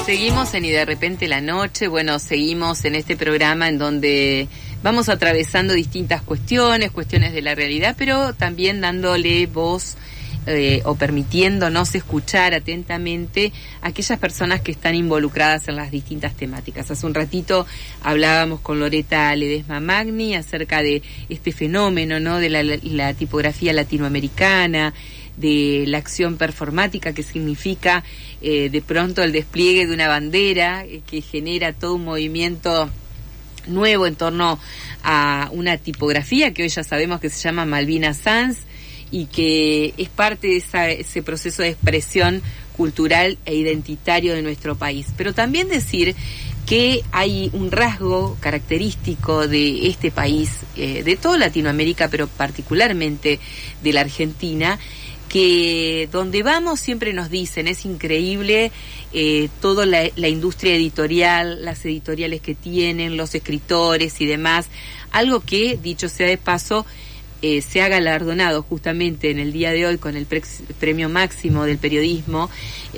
Seguimos en Y de repente la noche, bueno, seguimos en este programa en donde vamos atravesando distintas cuestiones de la realidad, pero también dándole voz o permitiéndonos escuchar atentamente a aquellas personas que están involucradas en las distintas temáticas. Hace un ratito hablábamos con Loreta Ledesma Magni acerca de este fenómeno, ¿no?, de la tipografía latinoamericana, de la acción performática, que significa de pronto el despliegue de una bandera que genera todo un movimiento nuevo en torno a una tipografía que hoy ya sabemos que se llama Malvinas Sans y que es parte de ese proceso de expresión cultural e identitario de nuestro país. Pero también decir que hay un rasgo característico de este país, de toda Latinoamérica, pero particularmente de la Argentina, que donde vamos siempre nos dicen, es increíble toda la industria editorial, las editoriales que tienen, los escritores y demás, algo que, dicho sea de paso, se ha galardonado justamente en el día de hoy con el premio máximo del periodismo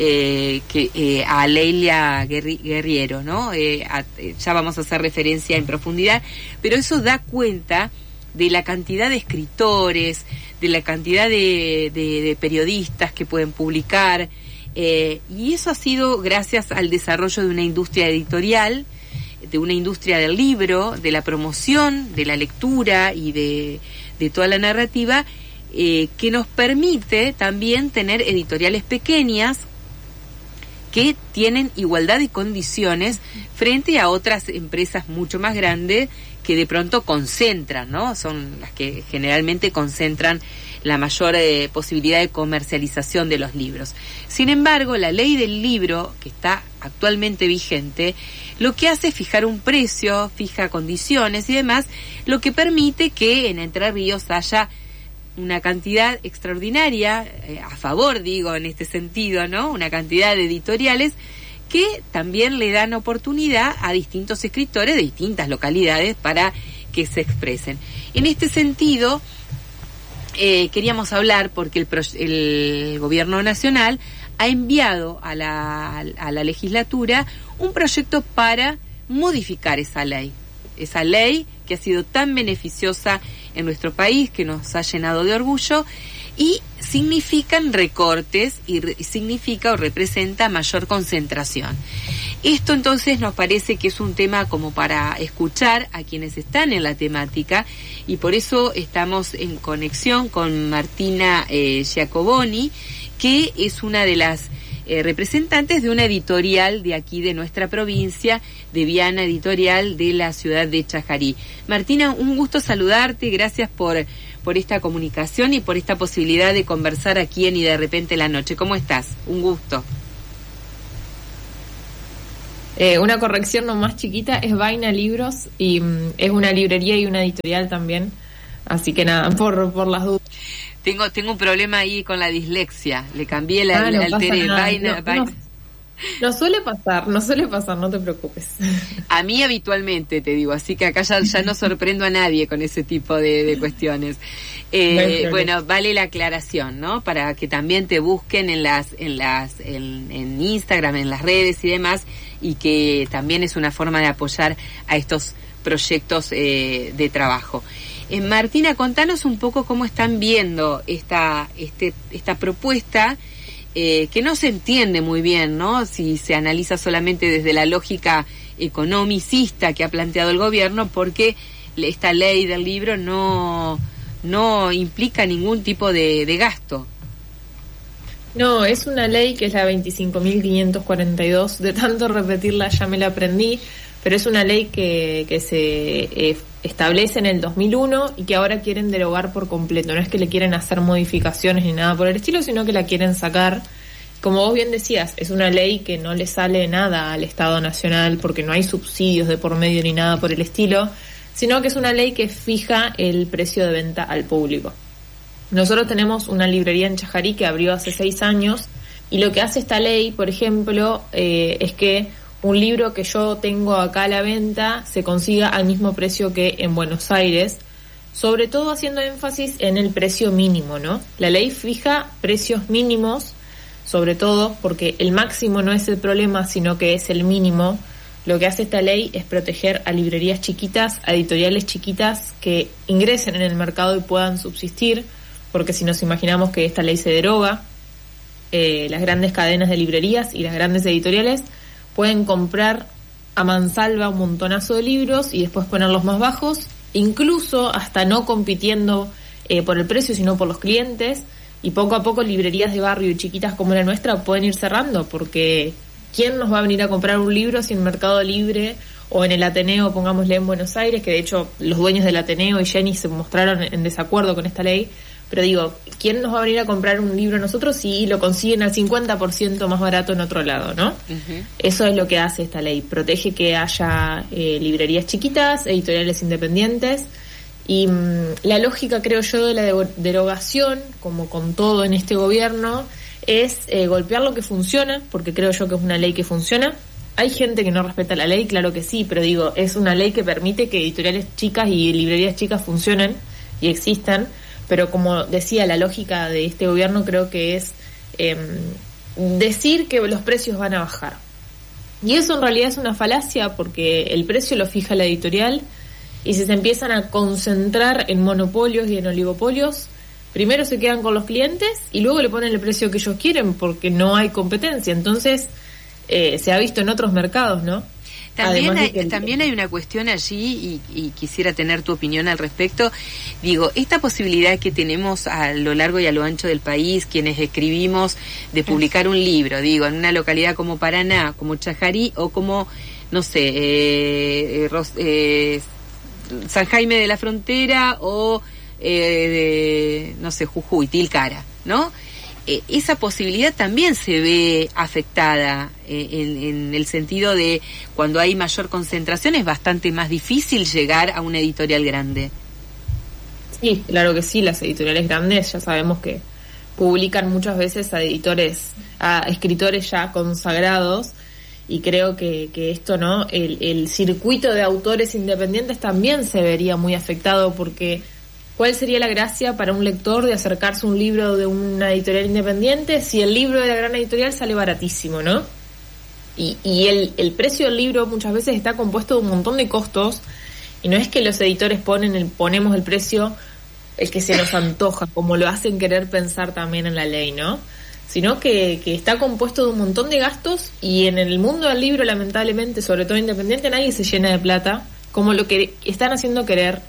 a Leila Guerriero, ¿no? Ya vamos a hacer referencia en profundidad, pero eso da cuenta de la cantidad de escritores, de la cantidad de periodistas que pueden publicar, y eso ha sido gracias al desarrollo de una industria editorial, de una industria del libro, de la promoción, de la lectura y de toda la narrativa, que nos permite también tener editoriales pequeñas que tienen igualdad de condiciones frente a otras empresas mucho más grandes que de pronto concentran, ¿no? Son las que generalmente concentran la mayor posibilidad de comercialización de los libros. Sin embargo, la ley del libro, que está actualmente vigente, lo que hace es fijar un precio, fija condiciones y demás, lo que permite que en Entre Ríos haya una cantidad extraordinaria, a favor, digo, en este sentido, ¿no?, una cantidad de editoriales que también le dan oportunidad a distintos escritores de distintas localidades para que se expresen. En este sentido, queríamos hablar porque el Gobierno Nacional ha enviado a la legislatura un proyecto para modificar esa ley que ha sido tan beneficiosa en nuestro país, que nos ha llenado de orgullo, y significan recortes y significa o representa mayor concentración. Esto entonces nos parece que es un tema como para escuchar a quienes están en la temática, y por eso estamos en conexión con Martina Giacoboni, que es una de las representantes de una editorial de aquí de nuestra provincia, de Viana Editorial de la ciudad de Chajarí. Martina, un gusto saludarte, gracias por esta comunicación y por esta posibilidad de conversar aquí en Y de repente la noche. ¿Cómo estás? Un gusto. Una corrección nomás chiquita, es Vaina Libros y es una librería y una editorial también, así que nada, por las dudas. Tengo un problema ahí con la dislexia. Le cambié la alteré. Vaina. No suele pasar, no te preocupes. A mí habitualmente, te digo, así que acá ya no sorprendo a nadie con ese tipo de cuestiones. Bueno, vale la aclaración, ¿no? Para que también te busquen en Instagram, en las redes y demás, y que también es una forma de apoyar a estos proyectos de trabajo. Martina, contanos un poco cómo están viendo esta propuesta, que no se entiende muy bien, ¿no?, si se analiza solamente desde la lógica economicista que ha planteado el gobierno, porque esta ley del libro no implica ningún tipo de gasto. No, es una ley que es la 25.542, de tanto repetirla ya me la aprendí, pero es una ley que se establece en el 2001 y que ahora quieren derogar por completo. No es que le quieren hacer modificaciones ni nada por el estilo, sino que la quieren sacar. Como vos bien decías, es una ley que no le sale nada al Estado Nacional porque no hay subsidios de por medio ni nada por el estilo, sino que es una ley que fija el precio de venta al público. Nosotros tenemos una librería en Chajarí que abrió hace 6 años y lo que hace esta ley, por ejemplo, es que un libro que yo tengo acá a la venta se consiga al mismo precio que en Buenos Aires, sobre todo haciendo énfasis en el precio mínimo, ¿no? La ley fija precios mínimos sobre todo, porque el máximo no es el problema, sino que es el mínimo. Lo que hace esta ley es proteger a librerías chiquitas, a editoriales chiquitas que ingresen en el mercado y puedan subsistir, porque si nos imaginamos que esta ley se deroga, las grandes cadenas de librerías y las grandes editoriales pueden comprar a mansalva un montonazo de libros y después ponerlos más bajos, incluso hasta no compitiendo por el precio, sino por los clientes, y poco a poco librerías de barrio y chiquitas como la nuestra pueden ir cerrando, porque ¿quién nos va a venir a comprar un libro si en Mercado Libre o en el Ateneo, pongámosle en Buenos Aires, que de hecho los dueños del Ateneo y Jenny se mostraron en desacuerdo con esta ley, pero digo, ¿quién nos va a venir a comprar un libro a nosotros si lo consiguen al 50% más barato en otro lado, no? Uh-huh. Eso es lo que hace esta ley, protege que haya librerías chiquitas, editoriales independientes, y la lógica, creo yo, de la derogación, como con todo en este gobierno, es golpear lo que funciona, porque creo yo que es una ley que funciona. Hay gente que no respeta la ley, claro que sí, pero digo, es una ley que permite que editoriales chicas y librerías chicas funcionen y existan, pero como decía, la lógica de este gobierno creo que es decir que los precios van a bajar. Y eso en realidad es una falacia, porque el precio lo fija la editorial, y si se empiezan a concentrar en monopolios y en oligopolios, primero se quedan con los clientes y luego le ponen el precio que ellos quieren porque no hay competencia. Entonces, se ha visto en otros mercados, ¿no? También hay una cuestión allí y quisiera tener tu opinión al respecto. Digo, esta posibilidad que tenemos a lo largo y a lo ancho del país, quienes escribimos, de publicar un libro, digo, en una localidad como Paraná, como Chajarí o como, no sé, San Jaime de la Frontera o, no sé, Jujuy, Tilcara, ¿no? Esa posibilidad también se ve afectada en el sentido de cuando hay mayor concentración es bastante más difícil llegar a una editorial grande. Sí, claro que sí, las editoriales grandes ya sabemos que publican muchas veces a escritores ya consagrados, y creo que esto, ¿no? El circuito de autores independientes también se vería muy afectado, porque ¿cuál sería la gracia para un lector de acercarse a un libro de una editorial independiente si el libro de la gran editorial sale baratísimo, ¿no? Y el precio del libro muchas veces está compuesto de un montón de costos, y no es que los editores ponemos el precio el que se nos antoja, como lo hacen querer pensar también en la ley, ¿no? Sino que está compuesto de un montón de gastos, y en el mundo del libro, lamentablemente, sobre todo independiente, nadie se llena de plata, como lo que están haciendo creer,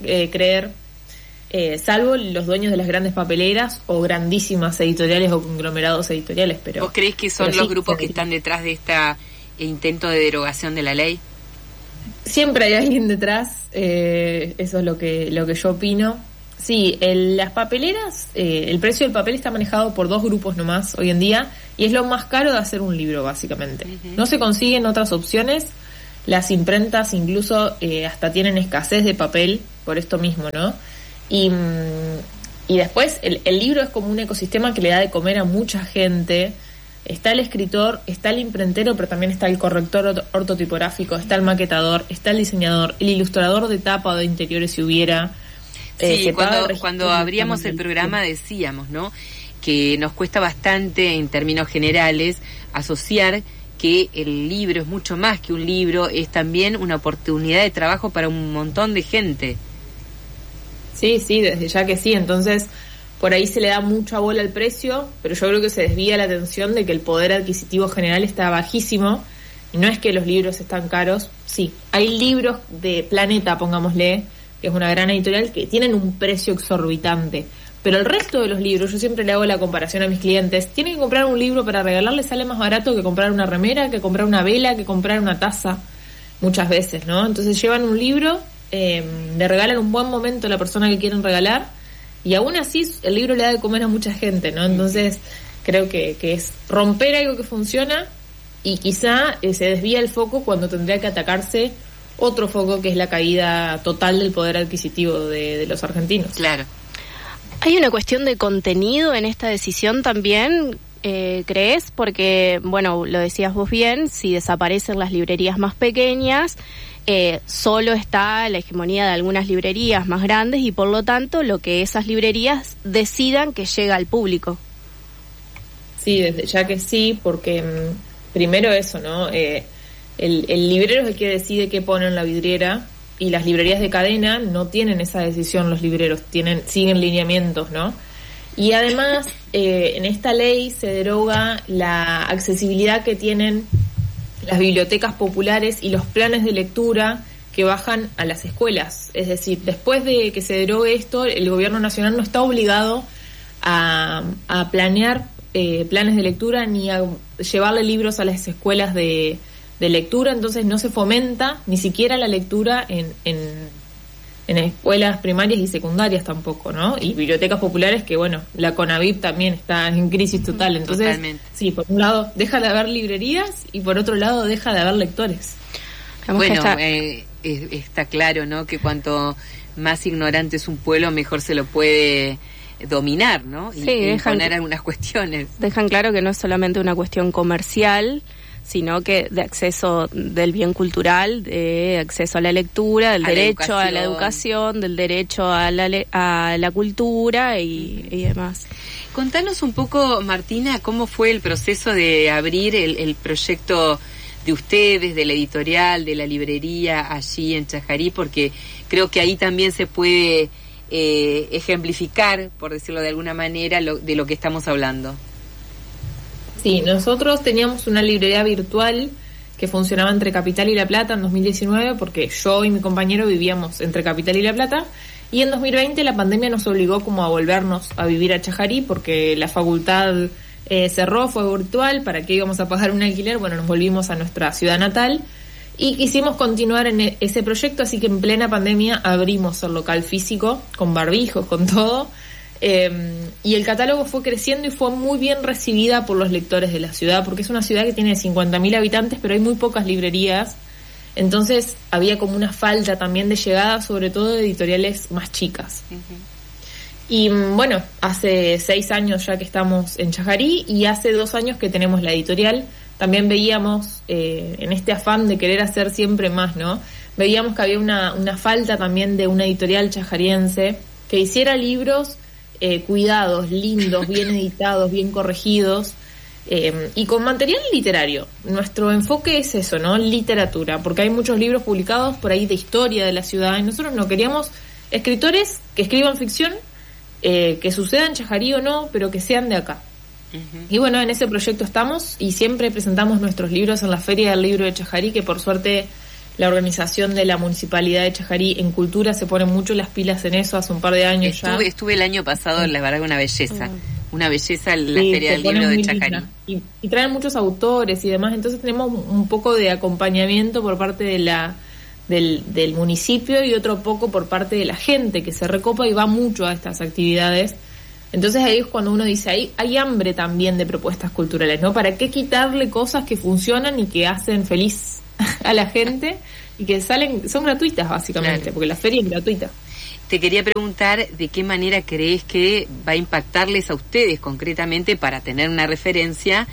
salvo los dueños de las grandes papeleras o grandísimas editoriales o conglomerados editoriales. Pero ¿vos creés que son los grupos que están detrás de este intento de derogación de la ley? Siempre hay alguien detrás, eso es lo que yo opino. Sí, las papeleras, el precio del papel está manejado por dos grupos nomás hoy en día, y es lo más caro de hacer un libro, básicamente. Uh-huh. No se consiguen otras opciones. Las imprentas incluso hasta tienen escasez de papel por esto mismo, ¿no? Y después el libro es como un ecosistema que le da de comer a mucha gente. Está el escritor, está el imprentero, pero también está el corrector ortotipográfico, está el maquetador, está el diseñador, el ilustrador de tapa o de interiores si hubiera. Sí, cuando abríamos el programa decíamos, ¿no?, que nos cuesta bastante en términos generales asociar que el libro es mucho más que un libro, es también una oportunidad de trabajo para un montón de gente. Sí, desde ya que sí. Entonces, por ahí se le da mucha bola al precio, pero yo creo que se desvía la atención de que el poder adquisitivo general está bajísimo, y no es que los libros están caros. Sí, hay libros de Planeta, pongámosle, que es una gran editorial, que tienen un precio exorbitante, pero el resto de los libros, yo siempre le hago la comparación a mis clientes, tienen que comprar un libro para regalarle, sale más barato que comprar una remera, que comprar una vela, que comprar una taza, muchas veces, ¿no? Entonces llevan un libro, le regalan un buen momento a la persona que quieren regalar, y aún así el libro le da de comer a mucha gente, ¿no? Entonces creo que es romper algo que funciona, y quizá se desvía el foco cuando tendría que atacarse otro foco, que es la caída total del poder adquisitivo de los argentinos. Claro. ¿Hay una cuestión de contenido en esta decisión también, crees? Porque, bueno, lo decías vos bien, si desaparecen las librerías más pequeñas, solo está la hegemonía de algunas librerías más grandes, y por lo tanto lo que esas librerías decidan que llega al público. Sí, desde ya que sí, porque primero eso, ¿no? El librero es el que decide qué pone en la vidriera, y las librerías de cadena no tienen esa decisión, los libreros siguen lineamientos, ¿no? Y además, en esta ley se deroga la accesibilidad que tienen las bibliotecas populares y los planes de lectura que bajan a las escuelas. Es decir, después de que se derogue esto, el gobierno nacional no está obligado a planear planes de lectura ni a llevarle libros a las escuelas de lectura, entonces no se fomenta ni siquiera la lectura en escuelas primarias y secundarias tampoco, ¿no? Y bibliotecas populares que, bueno, la CONAVIP también está en crisis total. Entonces, totalmente. Sí, por un lado deja de haber librerías y por otro lado deja de haber lectores. Bueno, está claro, ¿no? Que cuanto más ignorante es un pueblo, mejor se lo puede dominar, ¿no? Y imponer algunas cuestiones. Dejan claro que no es solamente una cuestión comercial, sino que de acceso del bien cultural, de acceso a la lectura, del derecho a la educación, del derecho a la cultura y demás. Contanos un poco, Martina, cómo fue el proceso de abrir el proyecto de ustedes, de la editorial, de la librería allí en Chajarí, porque creo que ahí también se puede ejemplificar, por decirlo de alguna manera, de lo que estamos hablando. Sí, nosotros teníamos una librería virtual que funcionaba entre Capital y La Plata en 2019, porque yo y mi compañero vivíamos entre Capital y La Plata, y en 2020 la pandemia nos obligó como a volvernos a vivir a Chajarí, porque la facultad cerró, fue virtual, ¿para qué íbamos a pagar un alquiler? Bueno, nos volvimos a nuestra ciudad natal, y quisimos continuar en ese proyecto, así que en plena pandemia abrimos el local físico, con barbijos, con todo, y el catálogo fue creciendo y fue muy bien recibida por los lectores de la ciudad, porque es una ciudad que tiene 50.000 habitantes, pero hay muy pocas librerías, entonces había como una falta también de llegada, sobre todo de editoriales más chicas. Uh-huh. Y bueno, hace 6 años ya que estamos en Chajarí, y hace 2 años que tenemos la editorial. También veíamos, en este afán de querer hacer siempre más, ¿no? Veíamos que había una falta también de una editorial chajariense que hiciera libros cuidados, lindos, bien editados, bien corregidos, y con material literario. Nuestro enfoque es eso, ¿no? Literatura, porque hay muchos libros publicados por ahí de historia de la ciudad, y nosotros no queríamos escritores que escriban ficción, que suceda en Chajarí o no, pero que sean de acá. Uh-huh. Y bueno, en ese proyecto estamos, y siempre presentamos nuestros libros en la Feria del Libro de Chajarí, que por suerte la organización de la Municipalidad de Chajarí en Cultura se pone mucho las pilas en eso, hace un par de años ya. Estuve el año pasado, la verdad, una belleza la Feria del Libro de Chajarí. Y traen muchos autores y demás, entonces tenemos un poco de acompañamiento por parte de del municipio, y otro poco por parte de la gente que se recopa y va mucho a estas actividades. Entonces ahí es cuando uno dice, hay hambre también de propuestas culturales, ¿no? ¿Para qué quitarle cosas que funcionan y que hacen feliz a la gente y que son gratuitas básicamente? Claro. Porque la feria es gratuita. Te quería preguntar de qué manera crees que va a impactarles a ustedes concretamente, para tener una referencia,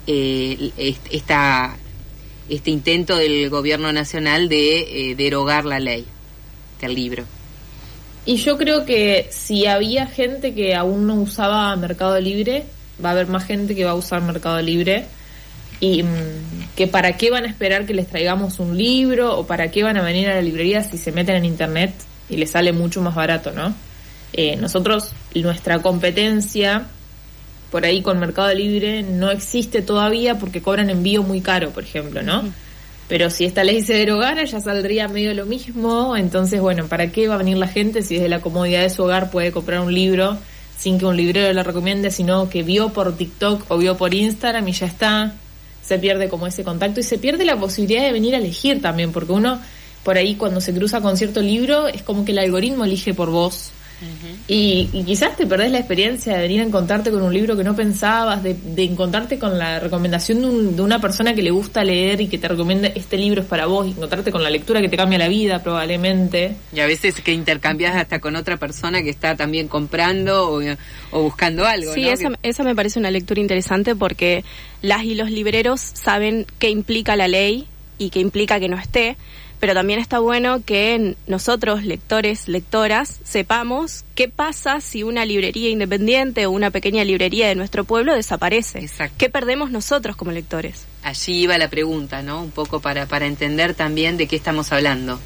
este intento del gobierno nacional de derogar la ley del libro. Y yo creo que si había gente que aún no usaba Mercado Libre, va a haber más gente que va a usar Mercado Libre, y que para qué van a esperar que les traigamos un libro, o para qué van a venir a la librería si se meten en internet y les sale mucho más barato, ¿no? Nosotros, nuestra competencia por ahí con Mercado Libre no existe todavía, porque cobran envío muy caro, por ejemplo, ¿no? Uh-huh. Pero si esta ley se derogara, ya saldría medio lo mismo. Entonces, bueno, ¿para qué va a venir la gente si desde la comodidad de su hogar puede comprar un libro sin que un librero le recomiende, sino que vio por TikTok o vio por Instagram y ya está? Se pierde como ese contacto, y se pierde la posibilidad de venir a elegir también, porque uno por ahí cuando se cruza con cierto libro es como que el algoritmo elige por vos. Uh-huh. Y quizás te perdés la experiencia de venir a encontrarte con un libro que no pensabas, de encontrarte con la recomendación de una persona que le gusta leer y que te recomienda este libro es para vos, y encontrarte con la lectura que te cambia la vida probablemente. Y a veces que intercambias hasta con otra persona que está también comprando o buscando algo. Sí, ¿no? esa me parece una lectura interesante, porque las y los libreros saben qué implica la ley y qué implica que no esté, pero también está bueno que nosotros, lectores, lectoras, sepamos qué pasa si una librería independiente o una pequeña librería de nuestro pueblo desaparece. Exacto. ¿Qué perdemos nosotros como lectores? Allí iba la pregunta, ¿no? Un poco para entender también de qué estamos hablando.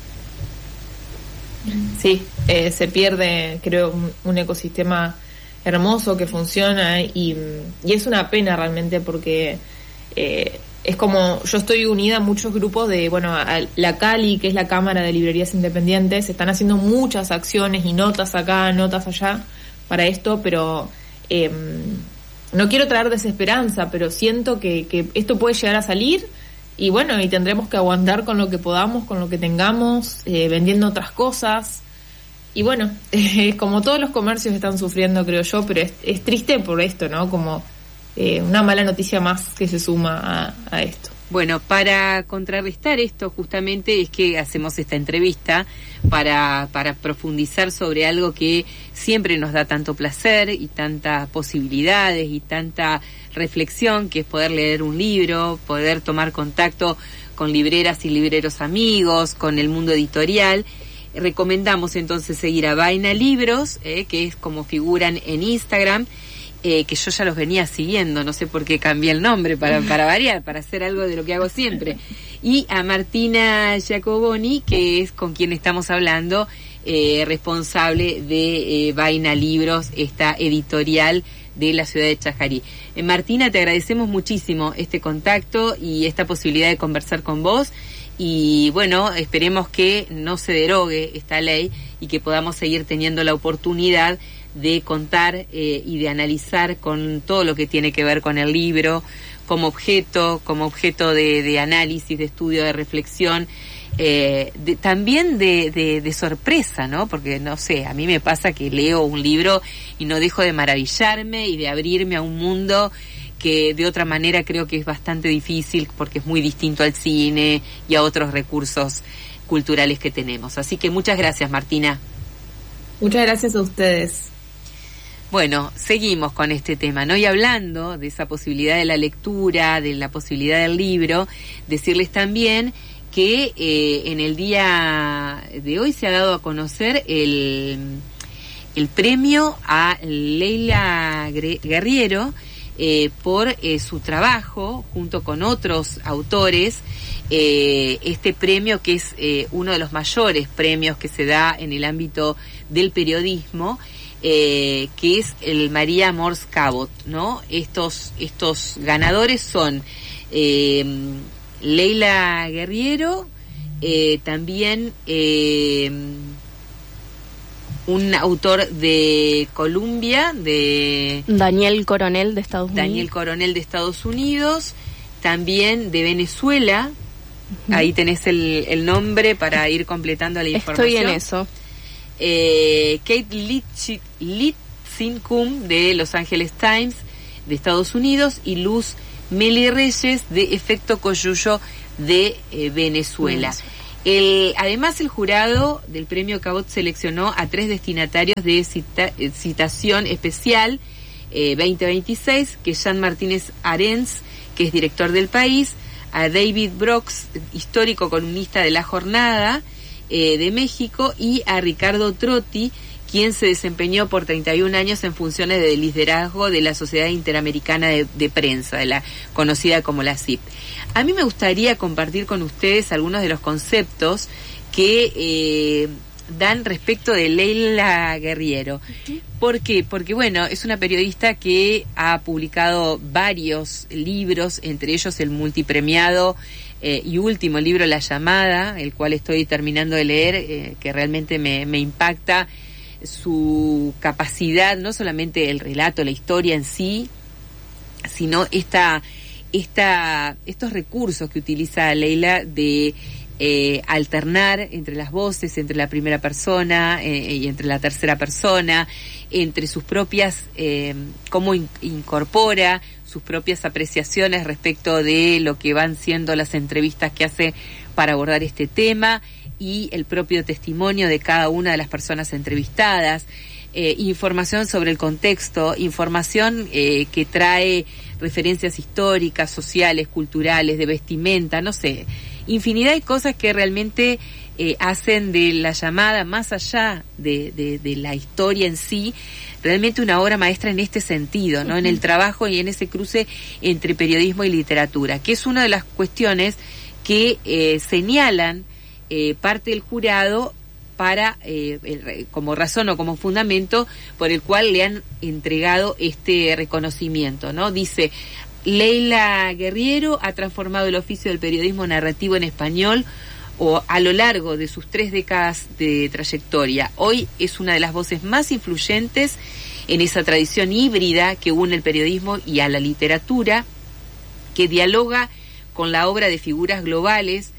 Sí, se pierde, creo, un ecosistema hermoso que funciona y es una pena realmente porque es como, yo estoy unida a muchos grupos de, a la CALI, que es la Cámara de Librerías Independientes, se están haciendo muchas acciones y notas acá, notas allá para esto, pero no quiero traer desesperanza, pero siento que esto puede llegar a salir y y tendremos que aguantar con lo que podamos, con lo que tengamos, vendiendo otras cosas. Y como todos los comercios están sufriendo, creo yo, pero es triste por esto, ¿no? Como una mala noticia más que se suma a esto. Bueno, para contrarrestar esto justamente es que hacemos esta entrevista para profundizar sobre algo que siempre nos da tanto placer y tantas posibilidades y tanta reflexión, que es poder leer un libro, poder tomar contacto con libreras y libreros amigos, con el mundo editorial. Recomendamos entonces seguir a Vaina Libros, que es como figuran en Instagram, que yo ya los venía siguiendo, no sé por qué cambié el nombre para variar, para hacer algo de lo que hago siempre. Y a Martina Giacoboni, que es con quien estamos hablando, responsable de Vaina Libros, esta editorial de la ciudad de Chajarí. Martina, te agradecemos muchísimo este contacto y esta posibilidad de conversar con vos. Y esperemos que no se derogue esta ley y que podamos seguir teniendo la oportunidad de contar y de analizar con todo lo que tiene que ver con el libro como objeto de análisis, de estudio, de reflexión, también de sorpresa, ¿no? Porque no sé, a mí me pasa que leo un libro y no dejo de maravillarme y de abrirme a un mundo que de otra manera creo que es bastante difícil porque es muy distinto al cine y a otros recursos culturales que tenemos. Así que muchas gracias, Martina. Muchas gracias a ustedes. Bueno, seguimos con este tema, ¿no? Y hablando de esa posibilidad de la lectura, de la posibilidad del libro, decirles también que en el día de hoy se ha dado a conocer el premio a Leila Guerriero por su trabajo junto con otros autores, este premio que es uno de los mayores premios que se da en el ámbito del periodismo, que es el María Mors Cabot, ¿no? Estos ganadores son Leila Guerriero, también un autor de Colombia, de Daniel Coronel de Estados Unidos, también de Venezuela. Ahí tenés el nombre para ir completando la información. Estoy en eso. Kate Litzincum de Los Angeles Times de Estados Unidos y Luz Meli Reyes de Efecto Coyuyo de Venezuela. Además, el jurado del premio Cabot seleccionó a 3 destinatarios de citación especial 2026, que es Jean Martínez Arens, que es director del País, a David Brooks, histórico columnista de La Jornada de México, y a Ricardo Trotti, quien se desempeñó por 31 años en funciones de liderazgo de la Sociedad Interamericana de Prensa, de la conocida como la CIP. A mí me gustaría compartir con ustedes algunos de los conceptos que dan respecto de Leila Guerriero. ¿Por qué? Porque, es una periodista que ha publicado varios libros, entre ellos el multipremiado y último libro, La Llamada, el cual estoy terminando de leer, que realmente me impacta su capacidad, no solamente el relato, la historia en sí, sino estos recursos que utiliza Leila de alternar entre las voces, entre la primera persona y entre la tercera persona, entre sus propias, cómo incorpora sus propias apreciaciones respecto de lo que van siendo las entrevistas que hace para abordar este tema y el propio testimonio de cada una de las personas entrevistadas, información sobre el contexto, información que trae referencias históricas, sociales, culturales, de vestimenta, no sé, infinidad de cosas que realmente hacen de La Llamada, más allá de la historia en sí, realmente una obra maestra en este sentido, ¿no? En el trabajo y en ese cruce entre periodismo y literatura, que es una de las cuestiones que señalan parte del jurado para como razón o como fundamento por el cual le han entregado este reconocimiento, ¿no? Dice: Leila Guerriero ha transformado el oficio del periodismo narrativo en español a lo largo de sus 3 décadas de trayectoria. Hoy es una de las voces más influyentes en esa tradición híbrida que une el periodismo y a la literatura, que dialoga con la obra de figuras globales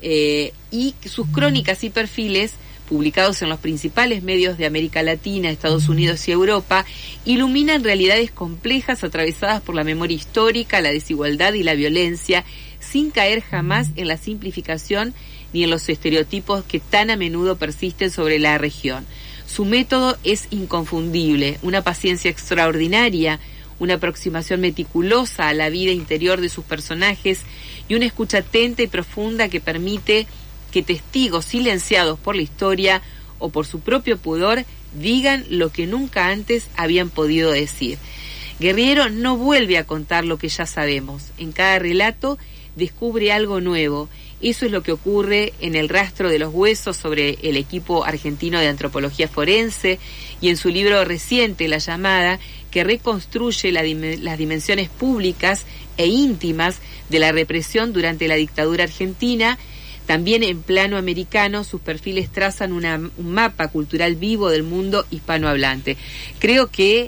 y sus crónicas y perfiles, publicados en los principales medios de América Latina, Estados Unidos y Europa, iluminan realidades complejas atravesadas por la memoria histórica, la desigualdad y la violencia, sin caer jamás en la simplificación ni en los estereotipos que tan a menudo persisten sobre la región. Su método es inconfundible, una paciencia extraordinaria, una aproximación meticulosa a la vida interior de sus personajes y una escucha atenta y profunda que permite que testigos silenciados por la historia o por su propio pudor digan lo que nunca antes habían podido decir. Guerriero no vuelve a contar lo que ya sabemos. En cada relato descubre algo nuevo. Eso es lo que ocurre en El rastro de los huesos, sobre el equipo argentino de antropología forense, y en su libro reciente, La Llamada, que reconstruye las dimensiones públicas e íntimas de la represión durante la dictadura argentina. También en plano americano, sus perfiles trazan un mapa cultural vivo del mundo hispanohablante. Creo que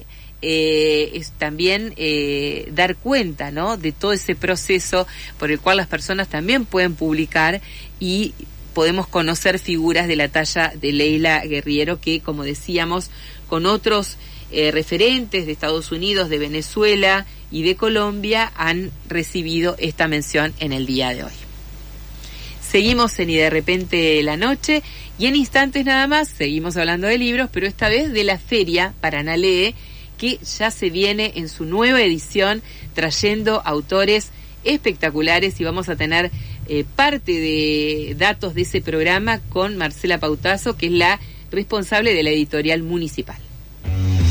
es también dar cuenta, ¿no?, de todo ese proceso por el cual las personas también pueden publicar y podemos conocer figuras de la talla de Leila Guerriero, que, como decíamos, con otros referentes de Estados Unidos, de Venezuela y de Colombia, han recibido esta mención en el día de hoy. Seguimos en Y de repente la noche, y en instantes nada más seguimos hablando de libros, pero esta vez de la Feria Paraná Lee, que ya se viene en su nueva edición trayendo autores espectaculares, y vamos a tener parte de datos de ese programa con Marcela Pautazo, que es la responsable de la editorial municipal.